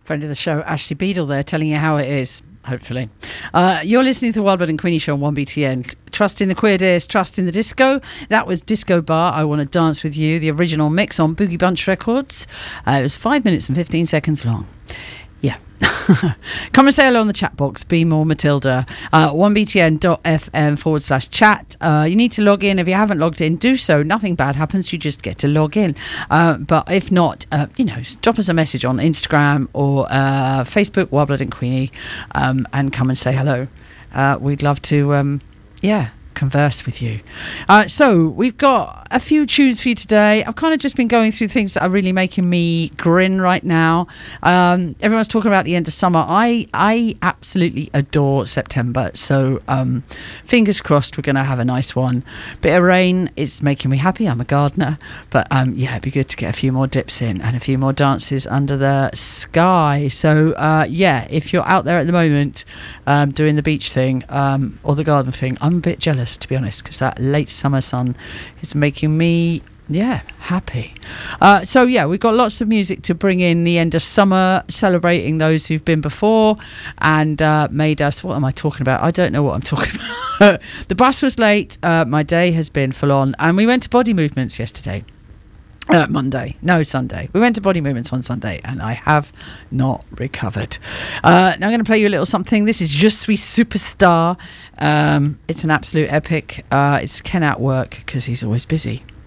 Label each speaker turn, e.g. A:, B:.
A: Friend of the show, Ashley Beadle there, telling you how it is. Hopefully. You're listening to the Wild Blood and Queenie show on 1BTN. Trust in the queer days, trust in the disco. That was Disco Bar, I Want to Dance With You, the original mix on Boogie Bunch Records. It was 5 minutes and 15 seconds long. Yeah. Come and say hello on the chat box. Be more Matilda. 1btn.fm/chat. You need to log in. If you haven't logged in, do so. Nothing bad happens. You just get to log in. But if not, drop us a message on Instagram or Facebook, Wild Blood and Queenie, and come and say hello. We'd love to, converse with you. So we've got a few tunes for you today. I've kind of just been going through things that are really making me grin right now. Everyone's talking about the end of summer. I absolutely adore September. So fingers crossed we're going to have a nice one. Bit of rain is making me happy. I'm a gardener. But it'd be good to get a few more dips in and a few more dances under the sky. So if you're out there at the moment doing the beach thing or the garden thing, I'm a bit jealous, to be honest, because that late summer sun is making me happy. We've got lots of music to bring in the end of summer, celebrating those who've been before and made us, what am I talking about? I don't know what I'm talking about. The bus was late, my day has been full on, and we went to Body Movements yesterday. Sunday. We went to Body Movements on Sunday and I have not recovered. Now I'm going to play you a little something. This is Je Suis Superstar. It's an absolute epic. It's Ken at work because he's always busy.